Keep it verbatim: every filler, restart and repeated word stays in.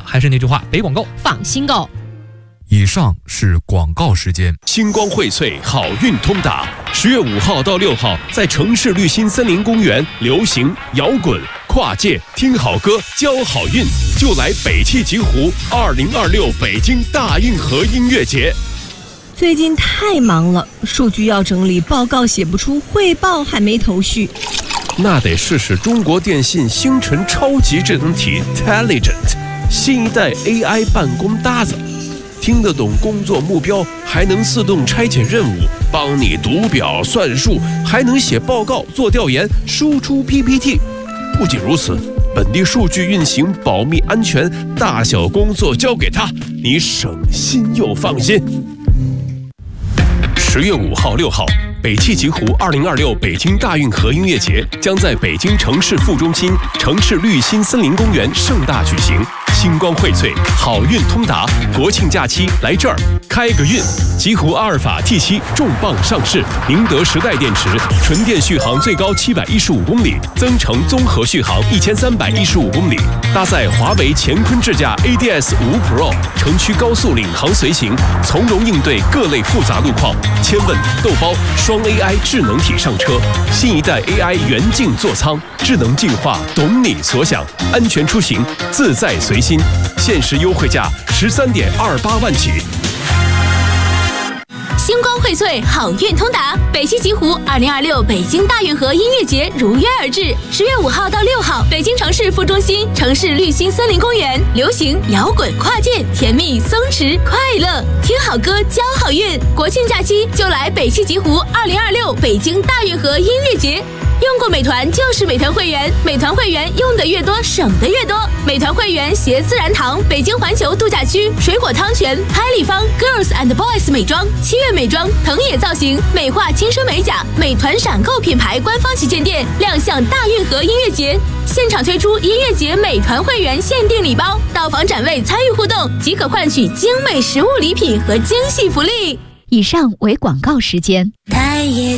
还是那句话，北广购放心购。 以上是广告时间。 星光荟萃，好运通达。十月五号到六号，在城市绿心森林公园，流行、摇滚、跨界，听好歌，交好运，就来北汽极狐二零二六北京大运河音乐节。 最近太忙了，数据要整理，报告写不出，汇报还没头绪。 那得试试中国电信星辰超级智能体 Telligent， 新一代 A I 办公搭子。听得懂工作目标，还能自动拆解任务，帮你读表算数，还能写报告做调研，输出 P P T。不仅如此，本地数据运行保密安全，大小工作交给他，你省心又放心。十月五号、六号，北汽极狐二零二六北京大运河音乐节将在北京城市副中心城市绿心森林公园盛大举行。星光荟萃，好运通达，国庆假期来这儿开个运。极狐阿尔法 T 七 重磅上市，宁德时代电池，纯电续航最高七百一十五公里，增程综合续航一千三百一十五公里，搭载华为乾坤智驾 A D S 五 Pro， 城区高速领航随行，从容应对各类复杂路况。千问豆包双 A I 智能体上车，新一代 A I 元镜座舱，智能进化，懂你所想，安全出行，自在随心。限时优惠价十三点二八万起。 星光荟萃，好运通达。北汽极狐二零二六北京大运河音乐节如约而至，十月五号到六号，北京城市副中心城市绿心森林公园，流行、摇滚、跨界，甜蜜、松弛、快乐，听好歌，交好运。国庆假期就来北汽极狐二零二六北京大运河音乐节。用过美团就是美团会员，美团会员用的越多，省的越多。美团会员携自然堂、北京环球度假区、水果汤泉、拍立方、Girls and Boys 美妆、七月美妆、藤野造型、美化轻奢美甲，美团闪购品牌官方旗舰店亮相大运河音乐节，现场推出音乐节美团会员限定礼包，到访展位参与互动即可换取精美实物礼品和惊喜福利。 以上为广告时间。 太爷